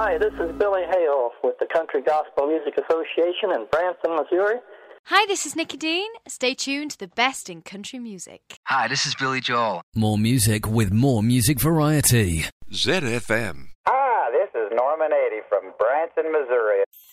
Hi, this is Billy Hale with the Country Gospel Music Association in Branson, Missouri. Hi, this is Nikki Dean. Stay tuned to the best in country music. Hi, this is Billy Joel. More music with more music variety. ZFM. Hi, this is Norman 80 from Branson, Missouri.